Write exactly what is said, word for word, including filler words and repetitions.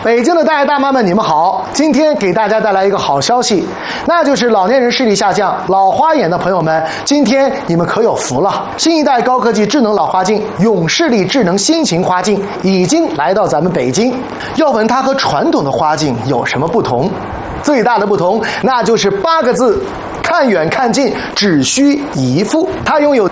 北京的大爷大妈们，你们好！今天给大家带来一个好消息，那就是老年人视力下降、老花眼的朋友们，今天你们可有福了！新一代高科技智能老花镜永视力智能新型花镜已经来到咱们北京。要问它和传统的花镜有什么不同？最大的不同，那就是八个字：看远看近，只需一副。它拥有